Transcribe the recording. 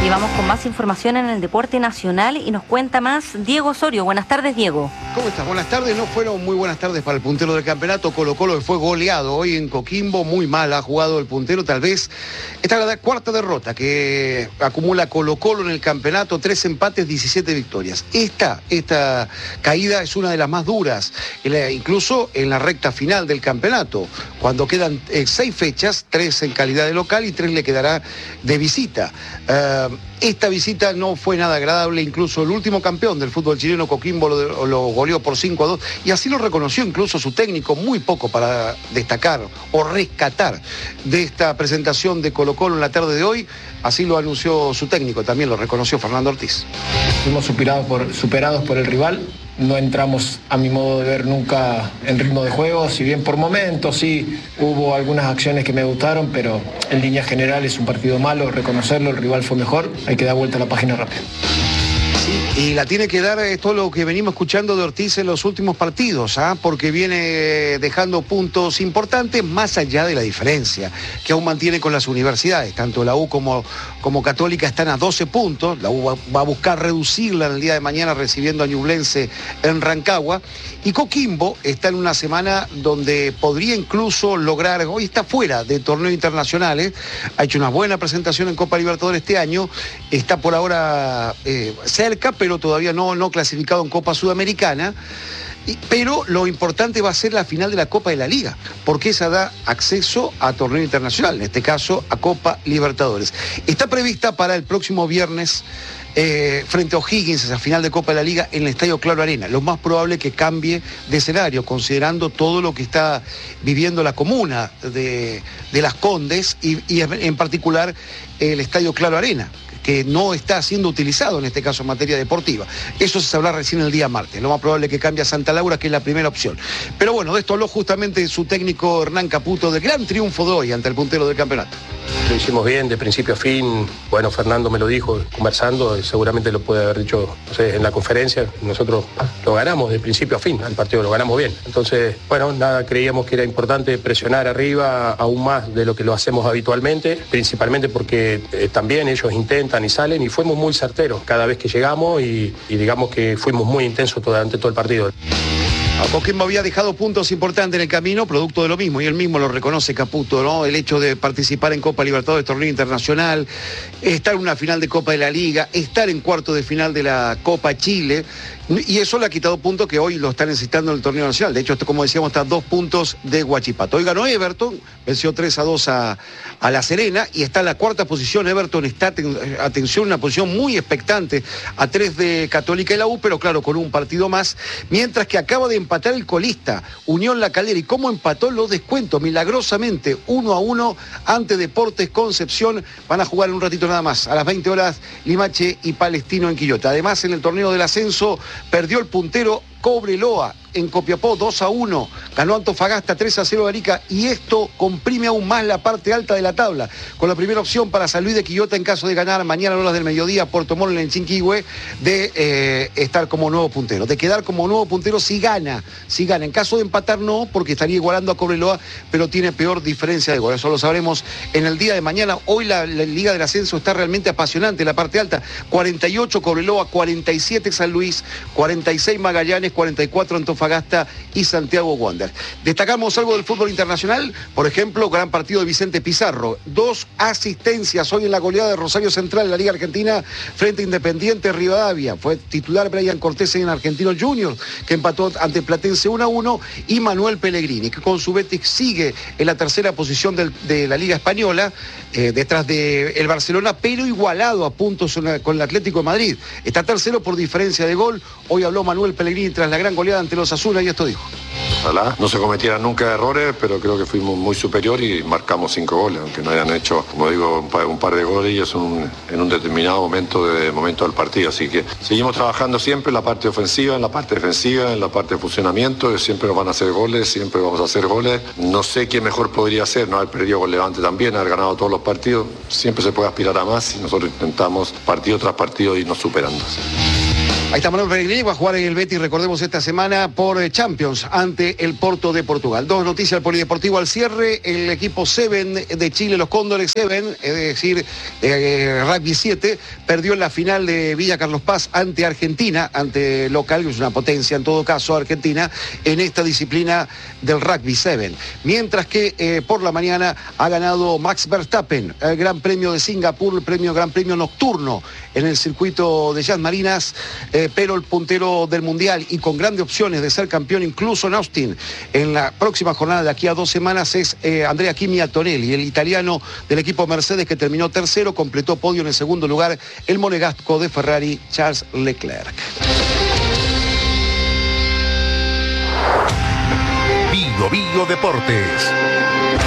Y vamos con más información en el deporte nacional y nos cuenta más Diego Osorio. Buenas tardes, Diego. ¿Cómo estás? Buenas tardes. No fueron muy buenas tardes para el puntero del campeonato. Colo-Colo, que fue goleado hoy en Coquimbo. Muy mal ha jugado el puntero. Tal vez esta es la cuarta derrota que acumula Colo-Colo en el campeonato. 3 empates, 17 victorias. Esta caída es una de las más duras, incluso en la recta final del campeonato. Cuando quedan 6 fechas, 3 en calidad de local y 3 le quedará de visita. Esta visita no fue nada agradable, incluso el último campeón del fútbol chileno, Coquimbo, lo goleó por 5-2, y así lo reconoció incluso su técnico. Muy poco para destacar o rescatar de esta presentación de Colo-Colo en la tarde de hoy. Así lo anunció su técnico, también lo reconoció Fernando Ortiz. Fuimos superados por el rival. No entramos, a mi modo de ver, nunca en ritmo de juego, si bien por momentos sí hubo algunas acciones que me gustaron, pero en líneas generales es un partido malo, reconocerlo, el rival fue mejor, hay que dar vuelta a la página rápido. Y la tiene que dar todo lo que venimos escuchando de Ortiz en los últimos partidos, porque viene dejando puntos importantes más allá de la diferencia que aún mantiene con las universidades. Tanto la U como Católica están a 12 puntos, la U va a buscar reducirla en el día de mañana recibiendo a Ñublense en Rancagua, y Coquimbo está en una semana donde podría incluso lograr, hoy está fuera de torneos internacionales, ha hecho una buena presentación en Copa Libertadores este año, está por ahora cerca, pero todavía no clasificado en Copa Sudamericana. Pero lo importante va a ser la final de la Copa de la Liga, porque esa da acceso a torneo internacional, en este caso a Copa Libertadores. Está prevista para el próximo viernes frente a O'Higgins, esa final de Copa de la Liga en el Estadio Claro Arena. Lo más probable es que cambie de escenario, considerando todo lo que está viviendo la comuna de Las Condes y en particular el Estadio Claro Arena, que no está siendo utilizado en este caso en materia deportiva. Eso se sabrá recién el día martes. Lo más probable es que cambie a Santa Laura, que es la primera opción. Pero bueno, de esto habló justamente su técnico Hernán Caputo, del gran triunfo de hoy ante el puntero del campeonato. Lo hicimos bien, de principio a fin. Bueno, Fernando me lo dijo conversando, seguramente lo puede haber dicho, no sé, en la conferencia. Nosotros lo ganamos de principio a fin, al partido lo ganamos bien. Entonces, bueno, nada, creíamos que era importante presionar arriba aún más de lo que lo hacemos habitualmente, principalmente porque también ellos intentan y salen, y fuimos muy certeros cada vez que llegamos y digamos que fuimos muy intensos durante todo el partido. A Coquimbo había dejado puntos importantes en el camino, producto de lo mismo, y él mismo lo reconoce, Caputo, ¿no? El hecho de participar en Copa Libertadores, torneo internacional, estar en una final de Copa de la Liga, estar en cuarto de final de la Copa Chile, y eso le ha quitado puntos que hoy lo están necesitando en el torneo nacional. De hecho, esto, como decíamos, está a 2 puntos de Huachipato. Hoy ganó Everton, venció 3-2 a La Serena, y está en la cuarta posición. Everton está, atención, en una posición muy expectante, a 3 de Católica y la U, pero claro, con un partido más, mientras que acaba de empatar el colista, Unión La Calera. ¿Y cómo empató los descuentos? Milagrosamente, 1-1 ante Deportes Concepción. Van a jugar en un ratito nada más, a las 20 horas, Limache y Palestino en Quillota. Además, en el torneo del ascenso, perdió el puntero Cobreloa en Copiapó 2-1, ganó Antofagasta 3-0 Arica, y esto comprime aún más la parte alta de la tabla, con la primera opción para San Luis de Quillota en caso de ganar mañana a horas del mediodía Puerto Montt en Chinquihue, de estar como nuevo puntero, de quedar como nuevo puntero si gana, en caso de empatar no, porque estaría igualando a Cobreloa, pero tiene peor diferencia de gol. Eso lo sabremos en el día de mañana. Hoy la Liga del Ascenso está realmente apasionante en la parte alta, 48 Cobreloa, 47 San Luis, 46 Magallanes, 44 Antofagasta y Santiago Wander. Destacamos algo del fútbol internacional, por ejemplo, gran partido de Vicente Pizarro, 2 asistencias hoy en la goleada de Rosario Central en la Liga Argentina frente a Independiente Rivadavia. Fue titular Brian Cortés en Argentino Juniors, que empató ante Platense 1-1, y Manuel Pellegrini, que con su Betis sigue en la tercera posición de la Liga Española, detrás del Barcelona, pero igualado a puntos con el Atlético de Madrid. Está tercero por diferencia de gol. Hoy habló Manuel Pellegrini tras la gran goleada ante los Osasuna, y esto dijo. Ojalá no se cometieran nunca errores, pero creo que fuimos muy superior y marcamos 5 goles, aunque no hayan hecho, como digo, un par de goles, y es en un determinado momento del partido. Así que seguimos trabajando siempre en la parte ofensiva, en la parte defensiva, en la parte de funcionamiento. Siempre nos van a hacer goles, siempre vamos a hacer goles. No sé quién mejor podría ser, no haber perdido con Levante también, haber ganado todos los partidos. Siempre se puede aspirar a más, y nosotros intentamos partido tras partido irnos superando. Ahí está Manuel Pellegrini, va a jugar en el Betis, recordemos, esta semana por Champions ante el Porto de Portugal. Dos noticias del polideportivo al cierre. El equipo 7 de Chile, los Cóndores 7, es decir, Rugby 7, perdió en la final de Villa Carlos Paz ante Argentina, ante local, que es una potencia en todo caso, Argentina, en esta disciplina del Rugby 7. Mientras que por la mañana ha ganado Max Verstappen, el Gran Premio de Singapur, el Gran Premio nocturno en el circuito de Jazz Marinas, pero el puntero del Mundial y con grandes opciones de ser campeón incluso en Austin en la próxima jornada de aquí a 2 semanas es Andrea Kimi Antonelli, el italiano del equipo Mercedes, que terminó tercero, completó podio en el segundo lugar el monegasco de Ferrari Charles Leclerc. Bio Deportes.